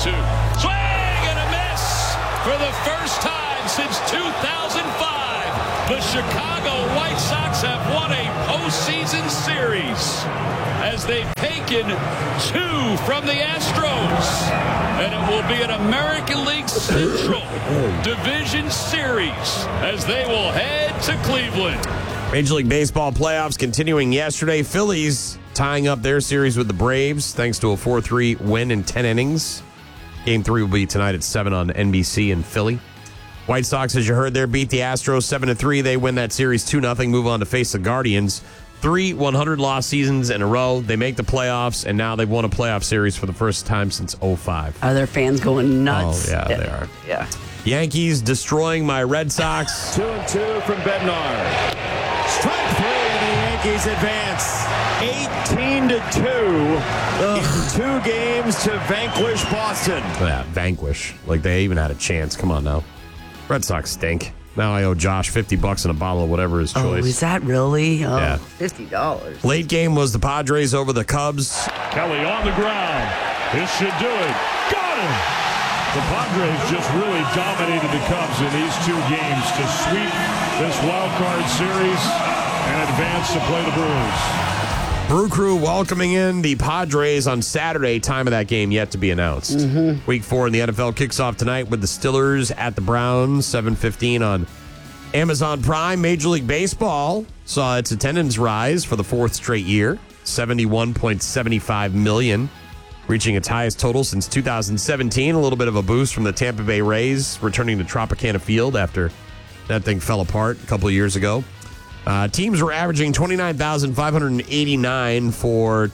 2. Swing and a miss for the first time since 2005. The Chicago White Sox have won a postseason series as they've taken 2 from the Astros. And it will be an American League Central Division Series as they will head to Cleveland. Major League Baseball playoffs continuing yesterday. Phillies tying up their series with the Braves thanks to a 4-3 win in 10 innings. Game 3 will be tonight at 7 on NBC in Philly. White Sox, as you heard there, beat the Astros 7-3. They win that series 2-0, move on to face the Guardians. 3 100-loss seasons in a row. They make the playoffs, and now they've won a playoff series for the first time since 2005. Are their fans going nuts? Oh, yeah, they are. Yeah. Yankees destroying my Red Sox. 2-2 from Bednar. Strike 3, and the Yankees advance 18-2 in 2 games to vanquish Boston. Yeah, vanquish. Like they even had a chance. Come on now. Red Sox stink. Now I owe Josh $50 and a bottle of whatever his choice. Oh, is that really? Oh, Yeah. $50. Late game was the Padres over the Cubs. Kelly on the ground. This should do it. Got him. The Padres just really dominated the Cubs in these 2 games to sweep this wild card series and advance to play the Brewers. Brew Crew welcoming in the Padres on Saturday. Time of that game yet to be announced. Week 4 in the NFL kicks off tonight with the Steelers at the Browns, 7:15 on Amazon Prime. Major League Baseball saw its attendance rise for the 4th straight year, 71.75 million, reaching its highest total since 2017. A little bit of a boost from the Tampa Bay Rays returning to Tropicana Field after that thing fell apart a couple of years ago. Teams were averaging 29,589 for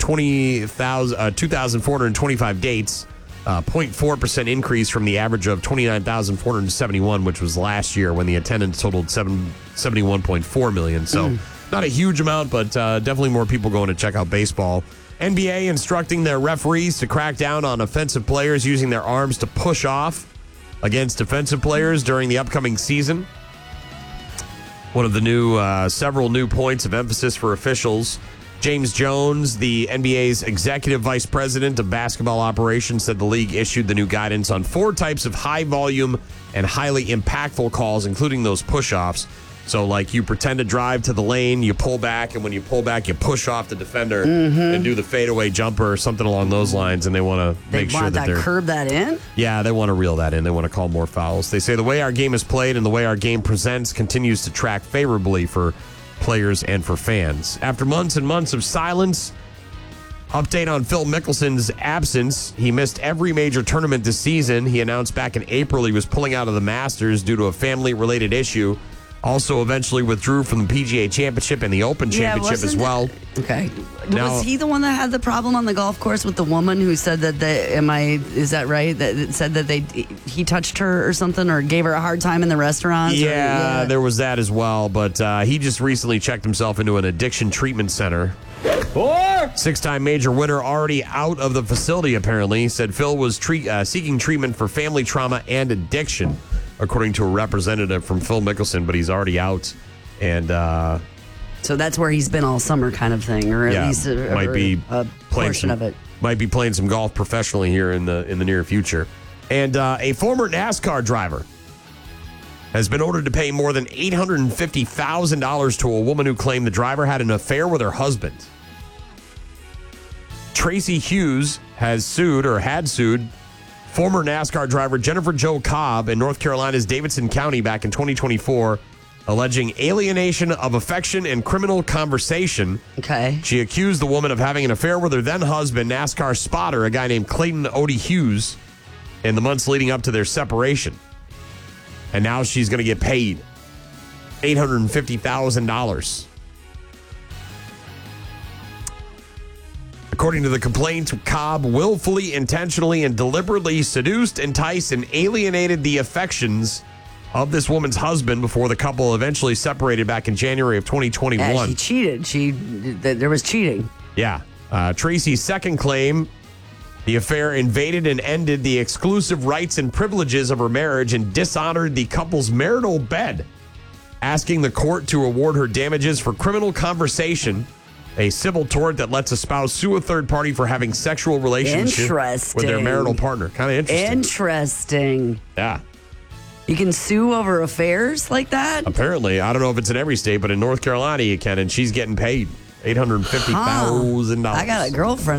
2,425 dates, 0.4% increase from the average of 29,471, which was last year when the attendance totaled 71.4 million. So not a huge amount, but definitely more people going to check out baseball. NBA instructing their referees to crack down on offensive players using their arms to push off against defensive players during the upcoming season. One of the several new points of emphasis for officials. James Jones, the NBA's executive vice president of basketball operations, said the league issued the new guidance on 4 types of high volume and highly impactful calls, including those push-offs. So, like, you pretend to drive to the lane, you pull back, and when you pull back, you push off the defender and do the fadeaway jumper or something along those lines, and they want to make sure that they're... curb that in? Yeah, they want to reel that in. They want to call more fouls. They say the way our game is played and the way our game presents continues to track favorably for players and for fans. After months and months of silence, update on Phil Mickelson's absence. He missed every major tournament this season. He announced back in April he was pulling out of the Masters due to a family-related issue. Also eventually withdrew from the PGA Championship and the Open Championship as well. Okay. Now, was he the one that had the problem on the golf course with the woman who said that is that right? That it said that he touched her or something or gave her a hard time in the restaurant? Yeah, there was that as well. But he just recently checked himself into an addiction treatment center. 6-time major winner already out of the facility, apparently. He said Phil was seeking treatment for family trauma and addiction, according to a representative from Phil Mickelson, but he's already out. And so that's where he's been all summer kind of thing, or at least might be a portion of it. Might be playing some golf professionally here in the near future. And a former NASCAR driver has been ordered to pay more than $850,000 to a woman who claimed the driver had an affair with her husband. Tracy Hughes had sued former NASCAR driver Jennifer Jo Cobb in North Carolina's Davidson County back in 2024, alleging alienation of affection and criminal conversation. Okay. She accused the woman of having an affair with her then-husband, NASCAR spotter, a guy named Clayton Odie Hughes, in the months leading up to their separation. And now she's going to get paid $850,000. According to the complaint, Cobb willfully, intentionally, and deliberately seduced, enticed, and alienated the affections of this woman's husband before the couple eventually separated back in January of 2021. Yeah, she cheated. There was cheating. Yeah. Tracy's second claim, the affair invaded and ended the exclusive rights and privileges of her marriage and dishonored the couple's marital bed, asking the court to award her damages for criminal conversation a civil tort that lets a spouse sue a third party for having sexual relationship with their marital partner. Kind of interesting. Interesting. Yeah. You can sue over affairs like that? Apparently. I don't know if it's in every state, but in North Carolina you can, and she's getting paid $850,000. I got a girlfriend